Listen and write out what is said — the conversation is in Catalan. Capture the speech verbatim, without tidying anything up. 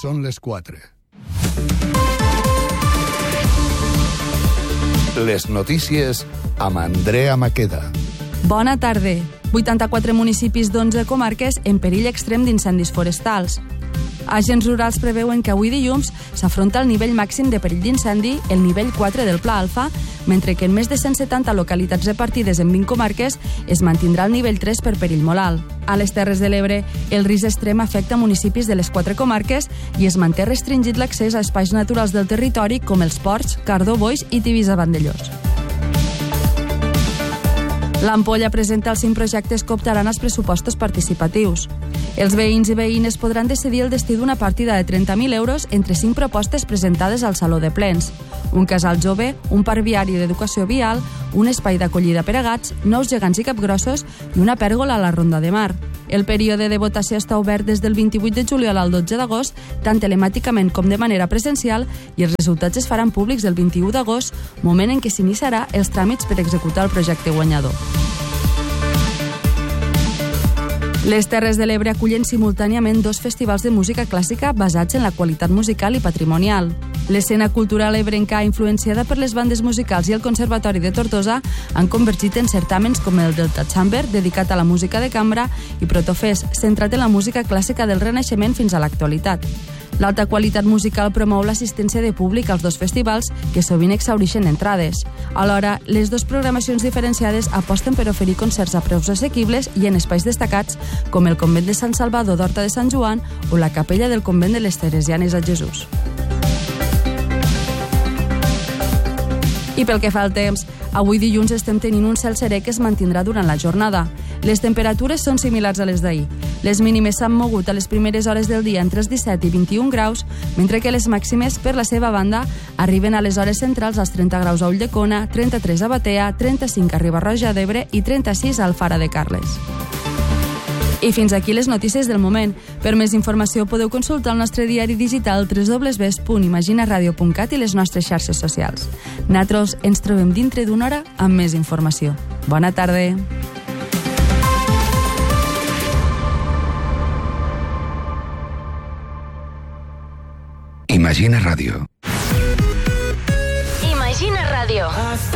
Són les quatre. Les notícies amb Andrea Maqueda. Bona tarda. vuitanta-quatre municipis d'onze comarques en perill extrem d'incendis forestals. Agents rurals preveuen que avui dilluns s'afronta el nivell màxim de perill d'incendi, el nivell quatre del Pla Alfa, mentre que en més de cent setanta localitats repartides en vint comarques es mantindrà el nivell tres per perill molt alt. A les Terres de l'Ebre, el risc extrem afecta municipis de les quatre comarques i es manté restringit l'accés a espais naturals del territori com els Ports, Cardó, Boix i Tivissa-Vandellòs. L'Ampolla presenta els cinc projectes que optaran als pressupostos participatius. Els veïns i veïnes podran decidir el destí d'una partida de trenta mil euros entre cinc propostes presentades al Saló de Plens. Un casal jove, un parc viari d'educació vial, un espai d'acollida per a gats, nous gegants i capgrossos i una pèrgola a la Ronda de Mar. El període de votació està obert des del vint-i-vuit de juliol al dotze d'agost, tant telemàticament com de manera presencial, i els resultats es faran públics el vint-i-u d'agost, moment en què s'iniciarà els tràmits per executar el projecte guanyador. Les Terres de l'Ebre acullen simultàniament dos festivals de música clàssica basats en la qualitat musical i patrimonial. L'escena cultural ebrenca, influenciada per les bandes musicals i el Conservatori de Tortosa, han convergit en certàmens com el Delta Chamber, dedicat a la música de cambra, i Protofest, centrat en la música clàssica del Renaixement fins a l'actualitat. L'alta qualitat musical promou l'assistència de públic als dos festivals, que sovint exhaureixen entrades. Alhora, les dues programacions diferenciades aposten per oferir concerts a preus assequibles i en espais destacats, com el Convent de Sant Salvador d'Horta de Sant Joan o la capella del Convent de les Teresianes a Jesús. I pel que fa al temps, avui dilluns estem tenint un cel serè que es mantindrà durant la jornada. Les temperatures són similars a les d'ahir. Les mínimes s'han mogut a les primeres hores del dia entre els disset i vint-i-un graus, mentre que les màximes, per la seva banda, arriben a les hores centrals als trenta graus a Ulldecona, trenta-tres a Batea, trenta-cinc a Riba-roja d'Ebre i trenta-sis a Alfara de Carles. I fins aquí les notícies del moment. Per més informació podeu consultar el nostre diari digital w w w punt imaginaradio punt cat i les nostres xarxes socials. Nosaltres ens trobem dintre d'una hora amb més informació. Bona tarda. Imagina Ràdio. Imagina Ràdio.